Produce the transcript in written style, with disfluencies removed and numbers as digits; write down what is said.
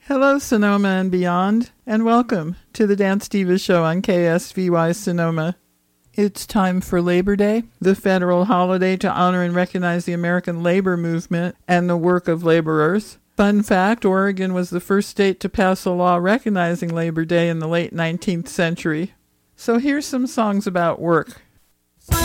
Hello, Sonoma and beyond, and welcome to the Dance Diva Show on KSVY Sonoma. It's time for Labor Day, the federal holiday to honor and recognize the American labor movement and the work of laborers. Fun fact, Oregon was the first state to pass a law recognizing Labor Day in the late 19th century. So here's some songs about work.